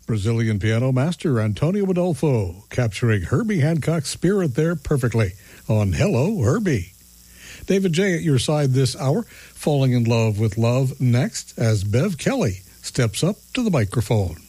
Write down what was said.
Brazilian piano master Antonio Adolfo, capturing Herbie Hancock's spirit there perfectly on Hello, Herbie. David J. at your side this hour, falling in love with love next as Bev Kelly steps up to the microphone.